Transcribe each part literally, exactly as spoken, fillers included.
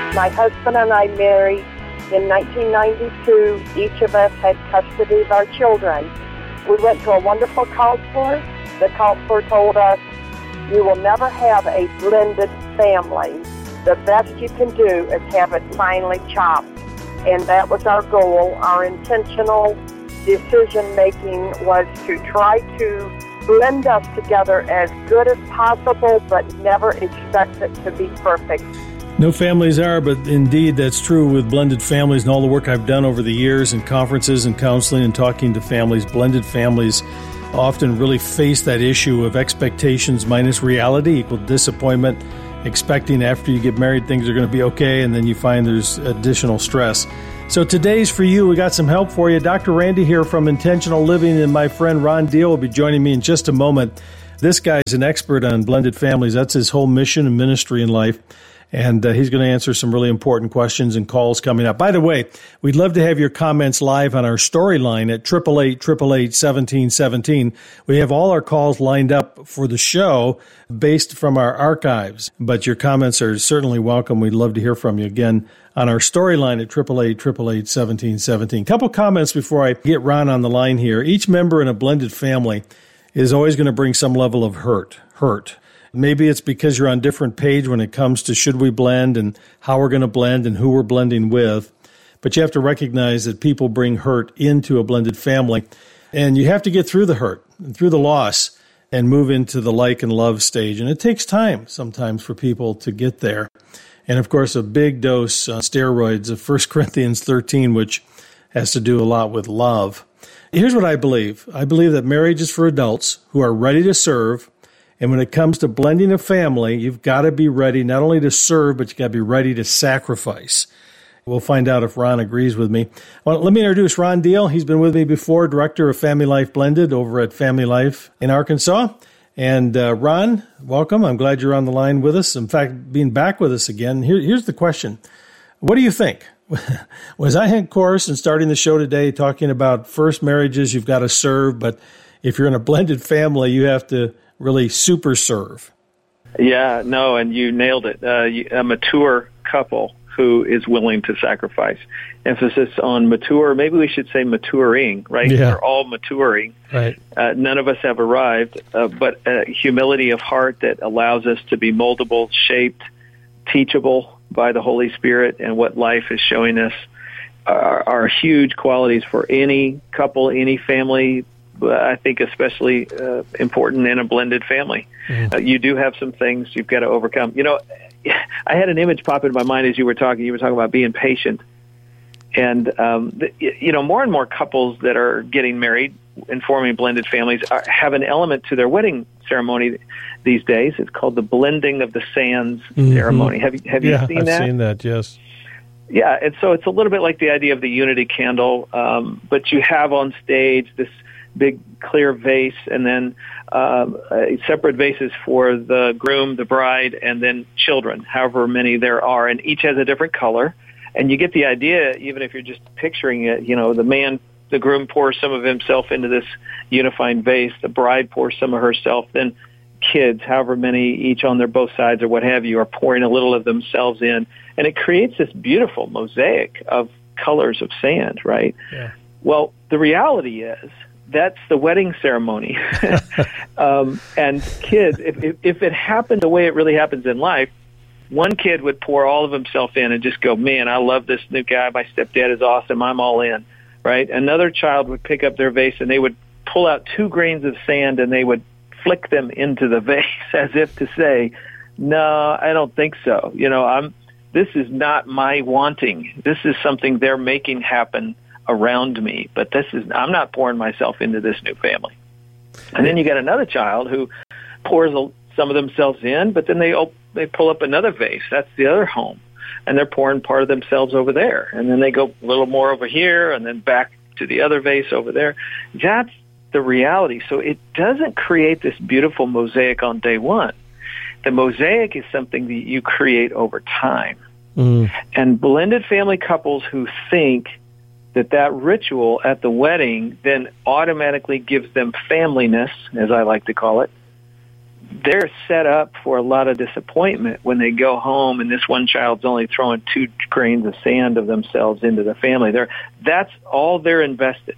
My husband and I married in nineteen ninety-two. Each of us had custody of our children. We went to a wonderful counselor. The counselor told us, you will never have a blended family. The best you can do is have it finely chopped. And that was our goal. Our intentional decision-making was to try to blend us together as good as possible, but never expect it to be perfect. No families are, but indeed that's true with blended families and all the work I've done over the years in conferences and counseling and talking to families. Blended families often really face that issue of expectations minus reality equal disappointment, expecting after you get married things are going to be okay, and then you find there's additional stress. So today's for you. We got some help for you. Doctor Randy here from Intentional Living, and my friend Ron Deal will be joining me in just a moment. This guy's an expert on blended families. That's his whole mission and ministry in life. And uh, he's going to answer some really important questions and calls coming up. By the way, we'd love to have your comments live on our storyline at eight eight eight, eight eight eight, one seven one seven. We have all our calls lined up for the show based from our archives, but your comments are certainly welcome. We'd love to hear from you again on our storyline at eight eight eight, eight eight eight, one seven one seven. Couple comments before I get Ron on the line here. Each member in a blended family is always going to bring some level of hurt, hurt. Maybe it's because you're on different page when it comes to should we blend and how we're going to blend and who we're blending with. But you have to recognize that people bring hurt into a blended family. And you have to get through the hurt and through the loss and move into the like and love stage. And it takes time sometimes for people to get there. And, of course, a big dose of steroids of First Corinthians thirteen, which has to do a lot with love. Here's what I believe. I believe that marriage is for adults who are ready to serve. And when it comes to blending a family, you've got to be ready not only to serve, but you've got to be ready to sacrifice. We'll find out if Ron agrees with me. Well, let me introduce Ron Deal. He's been with me before, Director of Family Life Blended over at Family Life in Arkansas. And uh, Ron, welcome. I'm glad you're on the line with us. In fact, being back with us again. Here, here's the question. What do you think? Was I in course in starting the show today talking about first marriages, you've got to serve, but if you're in a blended family, you have to really super serve? Yeah, no, and you nailed it. Uh, a mature couple who is willing to sacrifice. Emphasis on mature. Maybe we should say maturing, right? Yeah. We're all maturing. Right. Uh, none of us have arrived, uh, but uh, humility of heart that allows us to be moldable, shaped, teachable by the Holy Spirit and what life is showing us are, are huge qualities for any couple, any family. I think especially uh, important in a blended family. Mm. Uh, you do have some things you've got to overcome. You know, I had an image pop into my mind as you were talking. You were talking about being patient. And, um, the, you know, more and more couples that are getting married and forming blended families are, have an element to their wedding ceremony these days. It's called the blending of the sands mm-hmm. ceremony. Have you, have yeah, you seen I've that? Yeah, I've seen that, yes. Yeah, and so it's a little bit like the idea of the unity candle, um, but you have on stage this big clear vase, and then uh, separate vases for the groom, the bride, and then children, however many there are, and each has a different color. And you get the idea, even if you're just picturing it, you know, the man, the groom pours some of himself into this unifying vase, the bride pours some of herself, then kids, however many, each on their both sides or what have you, are pouring a little of themselves in. And it creates this beautiful mosaic of colors of sand, right? Yeah. Well, the reality is, that's the wedding ceremony. um, and kids, if, if, if it happened the way it really happens in life, one kid would pour all of himself in and just go, man, I love this new guy. My stepdad is awesome. I'm all in, right? Another child would pick up their vase and they would pull out two grains of sand and they would flick them into the vase as if to say, no, I don't think so. You know, I'm, this is not my wanting. This is something they're making happen around me, but this is, I'm not pouring myself into this new family. And then you got another child who pours a, some of themselves in, but then they op- they pull up another vase. That's the other home. And they're pouring part of themselves over there. And then they go a little more over here and then back to the other vase over there. That's the reality. So it doesn't create this beautiful mosaic on day one. The mosaic is something that you create over time. Mm. And blended family couples who think that that ritual at the wedding then automatically gives them familyness, as I like to call it, they're set up for a lot of disappointment when they go home and this one child's only throwing two grains of sand of themselves into the family. They're, that's all they're invested.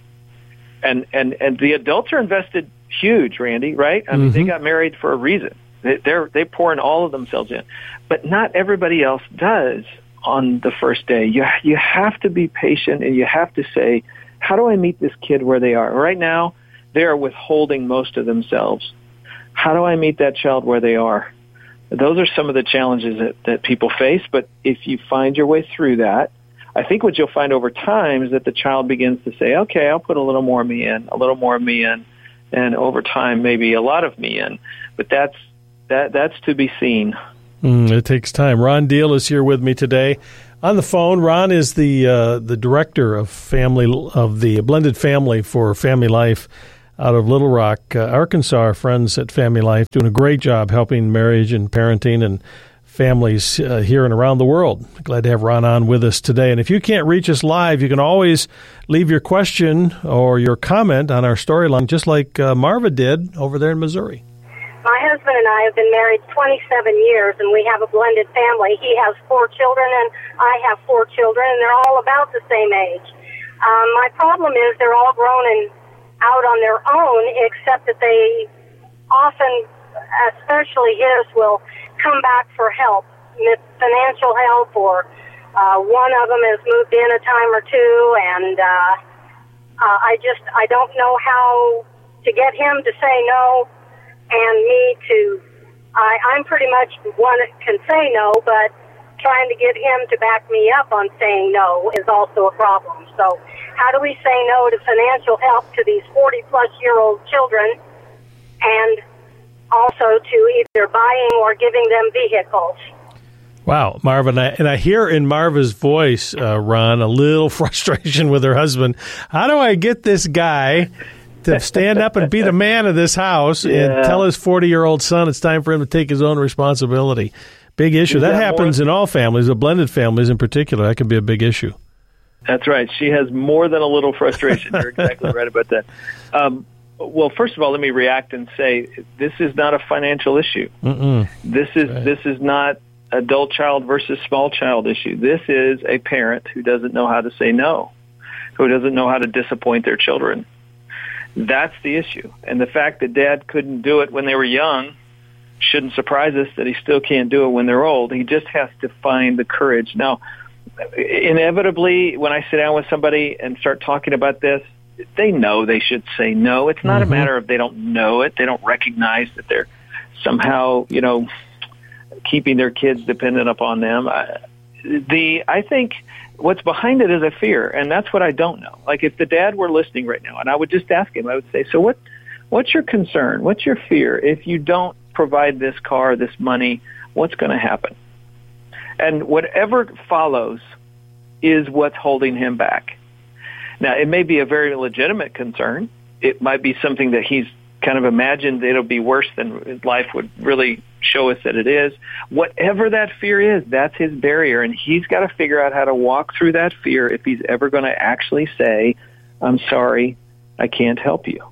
And, and, and the adults are invested huge, Randy, right? I mean, mm-hmm. they got married for a reason. They, they're, they pouring all of themselves in. But not everybody else does on the first day. You, you have to be patient, and you have to say, how do I meet this kid where they are? Right now, they are withholding most of themselves. How do I meet that child where they are? Those are some of the challenges that, that people face, but if you find your way through that, I think what you'll find over time is that the child begins to say, okay, I'll put a little more of me in, a little more of me in, and over time, maybe a lot of me in. But that's that that's to be seen. Mm, it takes time. Ron Deal is here with me today on the phone. Ron is the uh, the director of family of the Blended Family for Family Life out of Little Rock, uh, Arkansas. Our friends at Family Life doing a great job helping marriage and parenting and families uh, here and around the world. Glad to have Ron on with us today. And if you can't reach us live, you can always leave your question or your comment on our storyline, just like uh, Marva did over there in Missouri. My husband and I have been married twenty-seven years, and we have a blended family. He has four children, and I have four children, and they're all about the same age. Um, my problem is they're all grown and out on their own, except that they often, especially his, will come back for help, financial help, or uh, one of them has moved in a time or two, and uh, uh, I just, I don't know how to get him to say no, and me to, I, I'm pretty much one that can say no, but trying to get him to back me up on saying no is also a problem. So how do we say no to financial help to these forty-plus-year-old children, and also to either buying or giving them vehicles? Wow, Marva, and I, and I hear in Marva's voice, uh, Ron, a little frustration with her husband. How do I get this guy to stand up and be the man of this house yeah. and tell his forty-year-old son it's time for him to take his own responsibility? Big issue. That, that happens more? in all families, the blended families in particular. That can be a big issue. That's right. She has more than a little frustration. You're exactly right about that. Um, well, first of all, let me react and say this is not a financial issue. Mm-mm. This is right. This is not adult child versus small child issue. This is a parent who doesn't know how to say no, who doesn't know how to disappoint their children. That's the issue. And the fact that Dad couldn't do it when they were young shouldn't surprise us that he still can't do it when they're old. He just has to find the courage. Now, inevitably, when I sit down with somebody and start talking about this, they know they should say no. It's not mm-hmm. a matter of they don't know it. They don't recognize that they're somehow, you know, keeping their kids dependent upon them. I, the I think what's behind it is a fear, and that's what I don't know. Like if the dad were listening right now, and I would just ask him, I would say, so what? What's your concern? What's your fear? If you don't provide this car, this money, what's going to happen? And whatever follows is what's holding him back. Now, it may be a very legitimate concern. It might be something that he's kind of imagined it'll be worse than life would really show us that it is. Whatever that fear is, that's his barrier, and he's got to figure out how to walk through that fear if he's ever going to actually say, I'm sorry, I can't help you.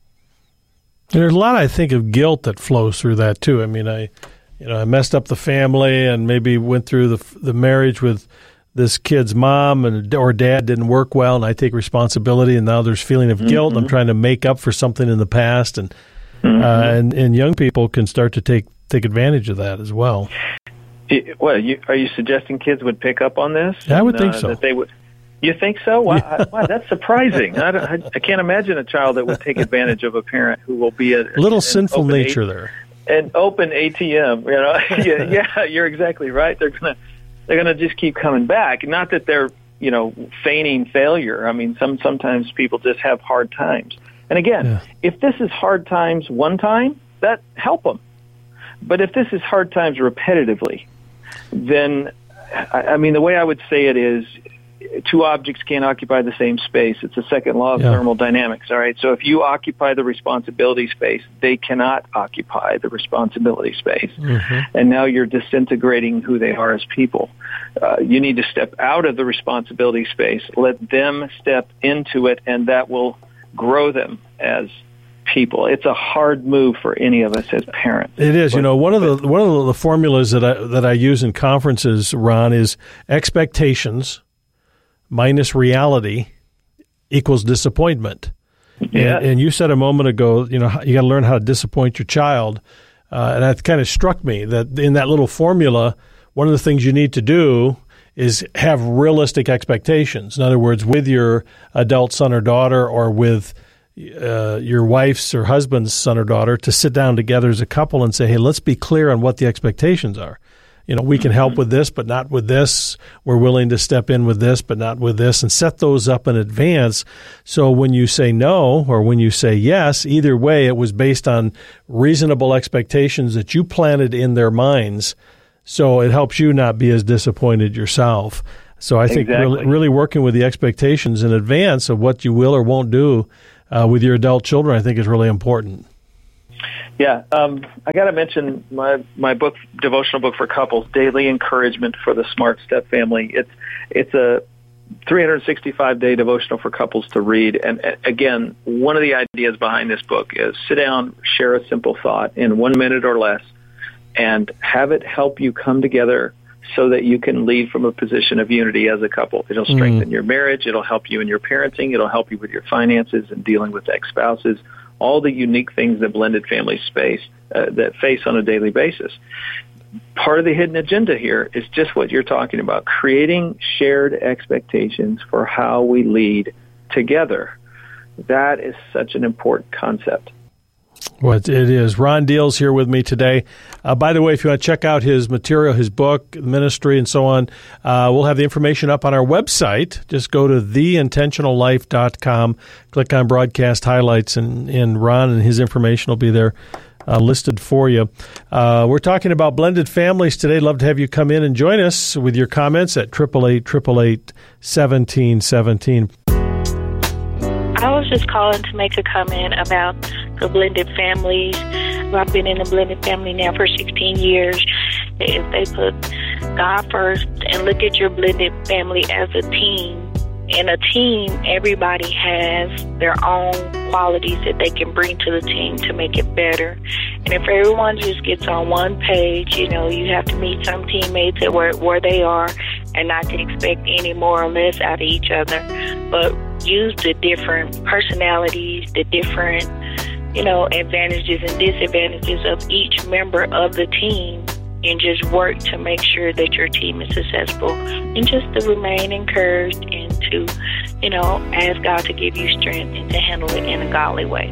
And there's a lot, I think, of guilt that flows through that, too. I mean, I you know, I messed up the family and maybe went through the the marriage with this kid's mom and or dad didn't work well, and I take responsibility, and now there's feeling of guilt. Mm-hmm. I'm trying to make up for something in the past, and mm-hmm. uh, and, and young people can start to take take advantage of that as well. It, well, you, are you suggesting kids would pick up on this? Yeah, I would uh, think so. That they would. You think so? Wow, yeah. I, wow that's surprising. I, I, I can't imagine a child that would take advantage of a parent who will be a, a little sinful nature a, there. An open A T M, you know. yeah, yeah, you're exactly right. They're gonna they're gonna just keep coming back. Not that they're you know feigning failure. I mean, some sometimes people just have hard times. And again, yeah. if this is hard times one time, that help them. But if this is hard times repetitively, then I, I mean, the way I would say it is, two objects can't occupy the same space. It's the second law of yeah. thermodynamics, all right? So if you occupy the responsibility space, they cannot occupy the responsibility space. Mm-hmm. And now you're disintegrating who they are as people. Uh, you need to step out of the responsibility space, let them step into it, and that will grow them as people. It's a hard move for any of us as parents. It is. But, you know, one of but, the one of the formulas that I that I use in conferences, Ron, is expectations minus reality equals disappointment. Yeah. And, and you said a moment ago, you know, you got to learn how to disappoint your child, uh, and that kind of struck me that in that little formula, one of the things you need to do is have realistic expectations. In other words, with your adult son or daughter, or with uh, your wife's or husband's son or daughter, to sit down together as a couple and say, hey, let's be clear on what the expectations are. You know, we can help with this, but not with this. We're willing to step in with this, but not with this, and set those up in advance. So when you say no or when you say yes, either way, it was based on reasonable expectations that you planted in their minds. So it helps you not be as disappointed yourself. So I think exactly. really, really working with the expectations in advance of what you will or won't do uh, with your adult children, I think is really important. Yeah, um, I got to mention my my book, devotional book for couples, Daily Encouragement for the Smart Step Family. It's it's a three hundred sixty-five day devotional for couples to read. And uh, again, one of the ideas behind this book is sit down, share a simple thought in one minute or less, and have it help you come together so that you can lead from a position of unity as a couple. It'll strengthen mm. your marriage. It'll help you in your parenting. It'll help you with your finances and dealing with ex-spouses, all the unique things that blended families face, uh, that face on a daily basis. Part of the hidden agenda here is just what you're talking about, creating shared expectations for how we lead together. That is such an important concept. Well, it is. Ron Deal's here with me today. Uh, by the way, if you want to check out his material, his book, ministry, and so on, uh, we'll have the information up on our website. Just go to the intentional life dot com, click on broadcast highlights, and, and Ron and his information will be there uh, listed for you. Uh, we're talking about blended families today. Love to have you come in and join us with your comments at eight eight eight, eight eight eight, one seven one seven. I was just calling to make a comment about the blended families. I've been in a blended family now for sixteen years. If they put God first and look at your blended family as a team, in a team, everybody has their own qualities that they can bring to the team to make it better. And if everyone just gets on one page, you know, you have to meet some teammates at where, where they are and not to expect any more or less out of each other, but use the different personalities, the different, you know, advantages and disadvantages of each member of the team, and just work to make sure that your team is successful, and just to remain encouraged and to, you know, ask God to give you strength and to handle it in a godly way.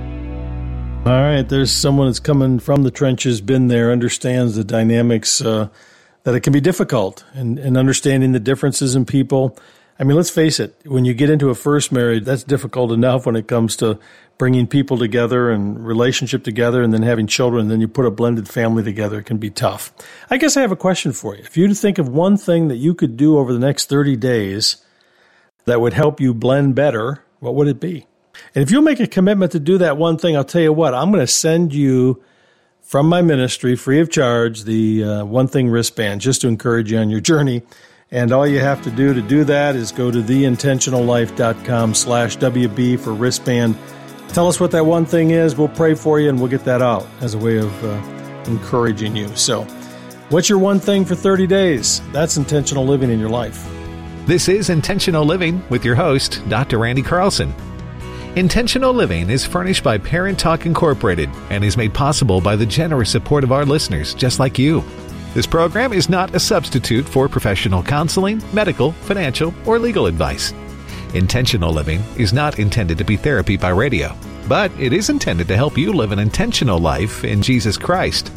All right, there's someone that's coming from the trenches, been there, understands the dynamics, uh, that it can be difficult, and, and understanding the differences in people. I mean, let's face it, when you get into a first marriage, that's difficult enough when it comes to bringing people together and relationship together, and then having children, and then you put a blended family together. It can be tough. I guess I have a question for you. If you think of one thing that you could do over the next thirty days that would help you blend better, what would it be? And if you'll make a commitment to do that one thing, I'll tell you what, I'm going to send you from my ministry, free of charge, the uh, One Thing wristband, just to encourage you on your journey. And all you have to do to do that is go to the intentional life dot com slash W B for wristband. Tell us what that one thing is. We'll pray for you, and we'll get that out as a way of uh, encouraging you. So what's your one thing for thirty days? That's intentional living in your life. This is Intentional Living with your host, Doctor Randy Carlson. Intentional Living is furnished by Parent Talk Incorporated and is made possible by the generous support of our listeners just like you. This program is not a substitute for professional counseling, medical, financial, or legal advice. Intentional Living is not intended to be therapy by radio, but it is intended to help you live an intentional life in Jesus Christ.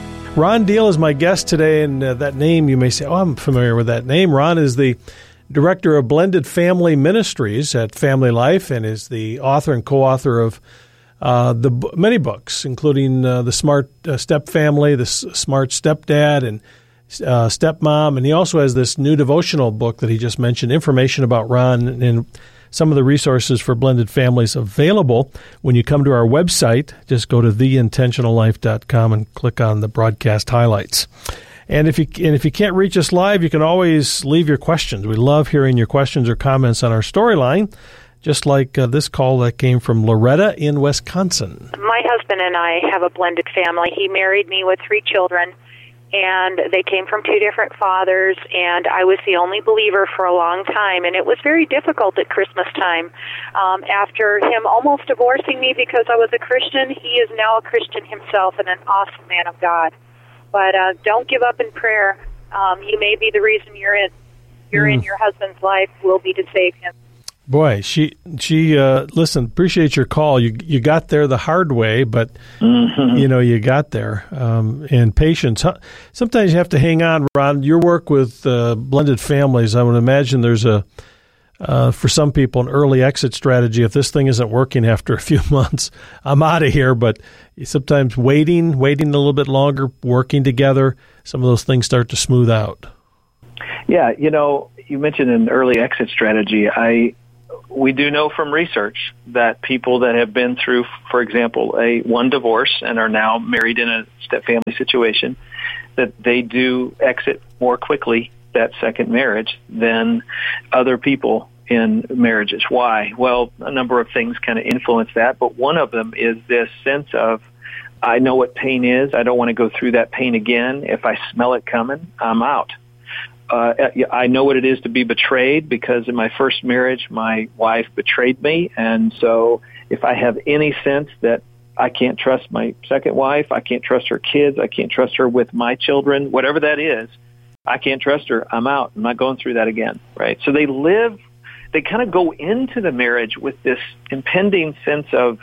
Ron Deal is my guest today, and uh, that name, you may say, oh, I'm familiar with that name. Ron is the Director of Blended Family Ministries at Family Life and is the author and co-author of uh, the b- many books, including uh, The Smart uh, Step Family, The S- Smart Stepdad, and uh, Stepmom. And he also has this new devotional book that he just mentioned, information about Ron and, and some of the resources for blended families available. When you come to our website, just go to the intentional life dot com and click on the broadcast highlights. And if you and if you can't reach us live, you can always leave your questions. We love hearing your questions or comments on our storyline. just like uh, this call that came from Loretta in Wisconsin. My husband and I have a blended family. He married me with three children, and they came from two different fathers, and I was the only believer for a long time, and it was very difficult at Christmas time. Um, after him almost divorcing me because I was a Christian, he is now a Christian himself and an awesome man of God. But uh, don't give up in prayer. Um, he may be the reason you're in you're mm. in your husband's life will be to save him. Boy, she she uh, listen. Appreciate your call. You you got there the hard way, but mm-hmm. you know you got there. Um, and patience. Sometimes you have to hang on. Ron, your work with uh, blended families, I would imagine there's a uh, for some people an early exit strategy. If this thing isn't working after a few months, I'm out of here. But sometimes waiting, waiting a little bit longer, working together, some of those things start to smooth out. Yeah, you know, you mentioned an early exit strategy. I. We do know from research that people that have been through, for example, a one divorce and are now married in a step-family situation, that they do exit more quickly that second marriage than other people in marriages. Why? Well, a number of things kind of influence that, but one of them is this sense of, I know what pain is. I don't want to go through that pain again. If I smell it coming, I'm out. Uh, I know what it is to be betrayed because in my first marriage, my wife betrayed me. And so if I have any sense that I can't trust my second wife, I can't trust her kids, I can't trust her with my children, whatever that is, I can't trust her, I'm out. I'm not going through that again, right? So they live, they kind of go into the marriage with this impending sense of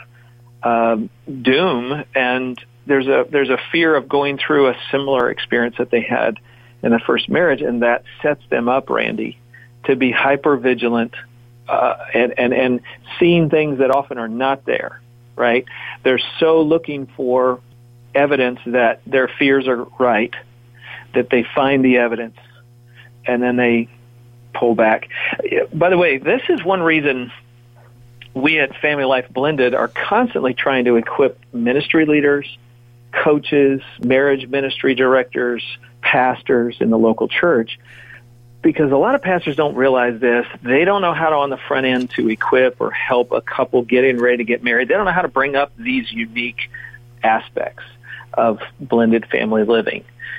um, doom, and there's a there's a fear of going through a similar experience that they had in the first marriage, and that sets them up, Randy, to be hyper vigilant uh, and, and, and seeing things that often are not there, right? They're so looking for evidence that their fears are right, that they find the evidence, and then they pull back. By the way, this is one reason we at Family Life Blended are constantly trying to equip ministry leaders, coaches, marriage ministry directors, pastors in the local church, because a lot of pastors don't realize this. They don't know how to, on the front end, to equip or help a couple getting ready to get married. They don't know how to bring up these unique aspects of blended family living.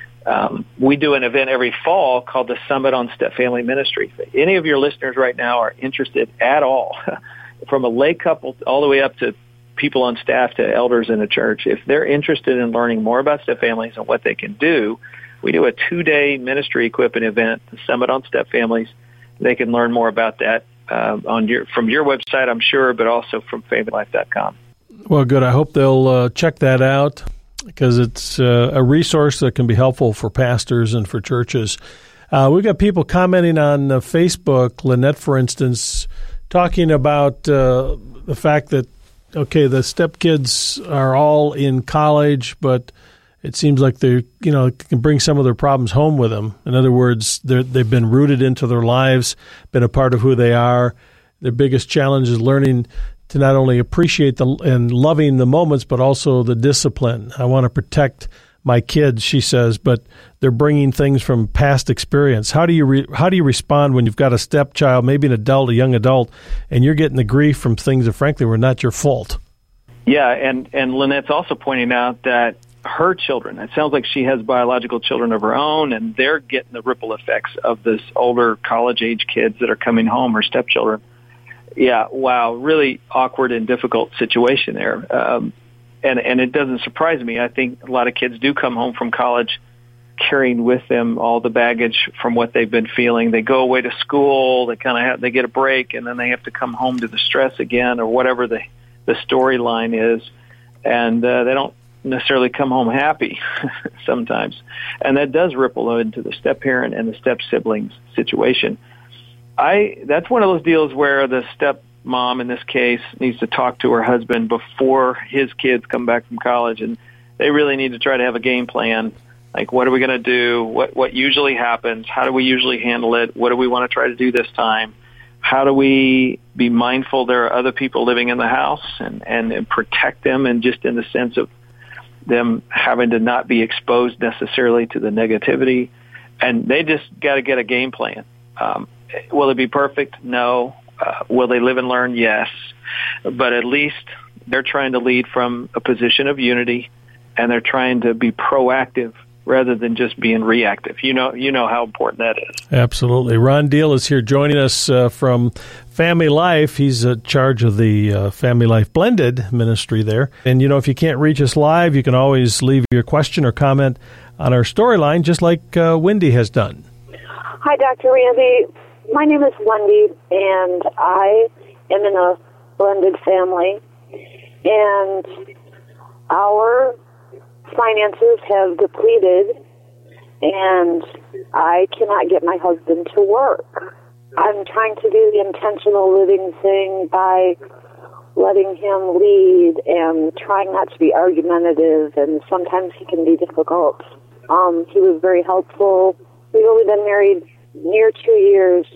Um, we do an event every fall called the Summit on Step Family Ministry. If any of your listeners right now are interested at all, from a lay couple all the way up to people on staff to elders in a church, if they're interested in learning more about step families and what they can do, we do a two-day ministry equipping event, the Summit on Step Families. They can learn more about that uh, on your from your website, I'm sure, but also from family life dot com. Well, good. I hope they'll uh, check that out because it's uh, a resource that can be helpful for pastors and for churches. Uh, we've got people commenting on uh, Facebook, Lynette, for instance, talking about uh, the fact that, okay, the stepkids are all in college, but it seems like they, you know, can bring some of their problems home with them. In other words, they've been rooted into their lives, been a part of who they are. Their biggest challenge is learning to not only appreciate the and loving the moments, but also the discipline. I want to protect my kids, she says, but they're bringing things from past experience. How do you re, how do you respond when you've got a stepchild, maybe an adult, a young adult, and you're getting the grief from things that, frankly, were not your fault? Yeah, and, and Lynette's also pointing out that her children, it sounds like she has biological children of her own, and they're getting the ripple effects of this older college-age kids that are coming home, her stepchildren. Yeah, wow, really awkward and difficult situation there. Um, and, and it doesn't surprise me. I think a lot of kids do come home from college carrying with them all the baggage from what they've been feeling. They go away to school, they kind of have, they get a break, and then they have to come home to the stress again or whatever the, the storyline is, and uh, they don't necessarily come home happy sometimes. And that does ripple into the step-parent and the step-siblings situation. I That's one of those deals where the step-mom, in this case, needs to talk to her husband before his kids come back from college, and they really need to try to have a game plan. Like, what are we going to do? What what usually happens? How do we usually handle it? What do we want to try to do this time? How do we be mindful there are other people living in the house and, and, and protect them, and just in the sense of them having to not be exposed necessarily to the negativity? And they just got to get a game plan. Um, will it be perfect? No. Uh, will they live and learn? Yes. But at least they're trying to lead from a position of unity, and they're trying to be proactive rather than just being reactive. You know, you know how important that is. Absolutely. Ron Deal is here joining us uh, from Family Life. He's in charge of the uh, Family Life Blended ministry there. And, you know, if you can't reach us live, you can always leave your question or comment on our storyline, just like uh, Wendy has done. Hi, Doctor Randy. My name is Wendy, and I am in a blended family. And our finances have depleted, and I cannot get my husband to work. I'm trying to do the intentional living thing by letting him lead and trying not to be argumentative, and sometimes he can be difficult. Um, he was very helpful. We've only been married near two years,